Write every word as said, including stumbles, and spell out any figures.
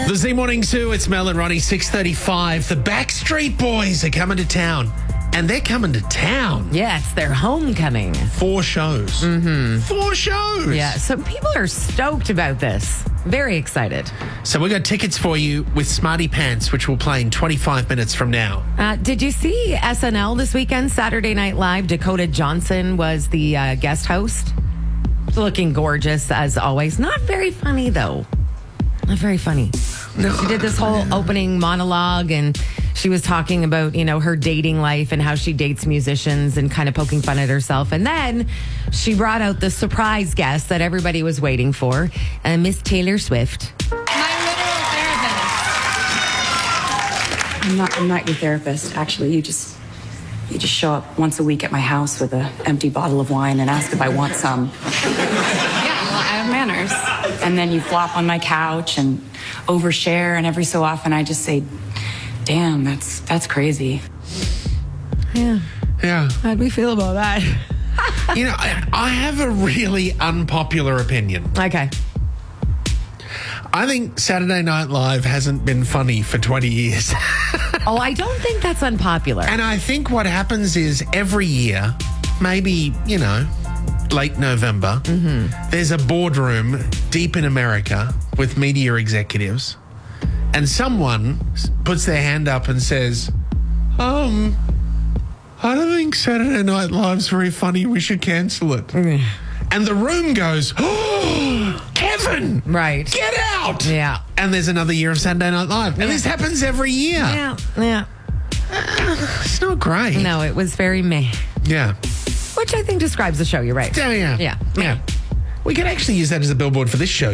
The Z Morning Zoo, it's Mel and Ronnie, six thirty-five. The Backstreet Boys are coming to town. And they're coming to town. Yes, they're homecoming. Four shows. Mm-hmm. Four shows. Yeah, so people are stoked about this. Very excited. So we got tickets for you with Smarty Pants, which will play in twenty-five minutes from now. Uh, did you see S N L this weekend, Saturday Night Live? Dakota Johnson was the uh, guest host. Looking gorgeous, as always. Not very funny, though. Not very funny. No, she did this whole opening monologue, and she was talking about, you know, her dating life and how she dates musicians and kind of poking fun at herself. And then she brought out the surprise guest that everybody was waiting for, uh, Miss Taylor Swift. My literal therapist. I'm not, I'm not your therapist, actually. You just you just show up once a week at my house with an empty bottle of wine and ask if I want some. Yeah, well, I have manners. And then you flop on my couch and overshare, and every so often I just say, damn, that's that's crazy. Yeah. Yeah. How'd we feel about that? You know, I, I have a really unpopular opinion. Okay. I think Saturday Night Live hasn't been funny for twenty years. Oh, I don't think that's unpopular. And I think what happens is every year, maybe, you know, late November, mm-hmm. there's a boardroom deep in America with media executives, and someone puts their hand up and says, um, I don't think Saturday Night Live's very funny. We should cancel it. Mm. And the room goes, oh, Kevin, right. Get out. Yeah. And there's another year of Saturday Night Live. And yeah. this happens every year. Yeah, yeah. Uh, it's not great. No, it was very meh. Yeah. Which I think describes the show, you're right. Yeah, yeah. Yeah. Yeah. We could actually use that as a billboard for this show.